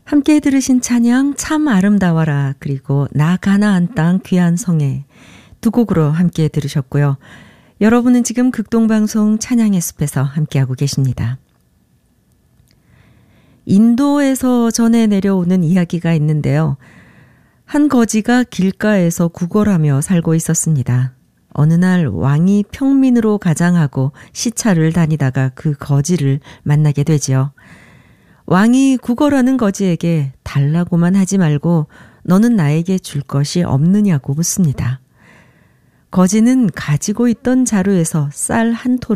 함께 들으신 찬양 참 아름다워라 그리고 나 가나안 땅 귀한 성에 두 곡으로 함께 들으셨고요. 여러분은 지금 극동방송 찬양의 숲에서 함께하고 계십니다. 인도에서 전해 내려오는 이야기가 있는데요. 한 거지가 길가에서 구걸하며 살고 있었습니다. 어느 날 왕이 평민으로 가장하고 시차를 다니다가 그 거지를 만나게 되지요. 왕이 구걸하는 거지에게 달라고만 하지 말고 너는 나에게 줄 것이 없느냐고 묻습니다. 거지는 가지고 있던 자루에서 쌀 한 톨을